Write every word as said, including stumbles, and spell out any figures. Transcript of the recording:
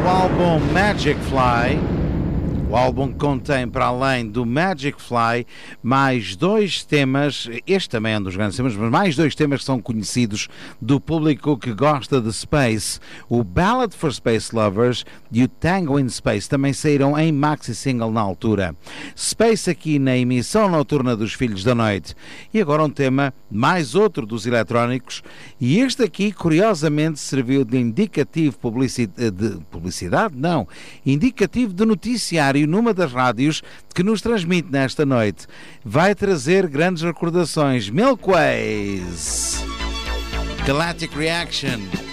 do álbum Magic Fly. O álbum contém, para além do Magic Fly, mais dois temas, este também é um dos grandes temas, mas mais dois temas que são conhecidos do público que gosta de Space. O Ballad for Space Lovers e o Tango in Space também saíram em maxi single na altura. Space aqui na emissão noturna dos Filhos da Noite. E agora um tema, mais outro dos eletrónicos, e este aqui curiosamente serviu de indicativo publicidade, de publicidade? Não, indicativo de noticiário numa das rádios que nos transmite nesta noite. Vai trazer grandes recordações. Milkways, Galactic Reaction.